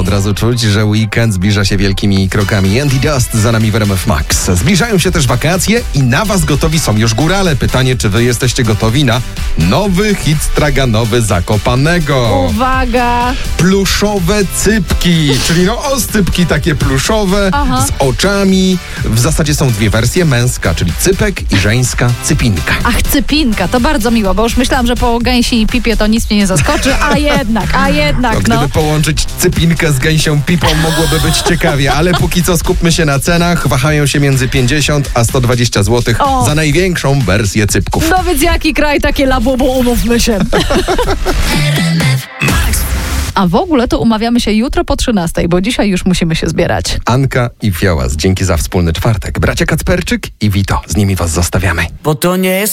od razu czuć, że weekend zbliża się wielkimi krokami. Andy Dust za nami w RMF Max. Zbliżają się też wakacje i na was gotowi są już górale. Pytanie, czy wy jesteście gotowi na nowy hit straganowy Zakopanego? Uwaga! Pluszowe cypki, czyli oscypki takie pluszowe, z oczami. W zasadzie są dwie wersje, męska, czyli cypek i żeńska cypinka. Ach, cypinka, to bardzo miło, bo już myślałam, że po gęsi i pipie to nic mnie nie zaskoczy, a jednak, Gdyby połączyć cypinkę z gęsią pipą, mogłoby być ciekawie, ale póki co skupmy się na cenach. Wahają się między 50 a 120 zł za największą wersję cypków. No więc jaki kraj, takie labubu, umówmy się. A w ogóle to umawiamy się jutro po 13, bo dzisiaj już musimy się zbierać. Anka i Fiołas, dzięki za wspólny czwartek. Bracia Kacperczyk i Vito, z nimi was zostawiamy. Bo to nie jest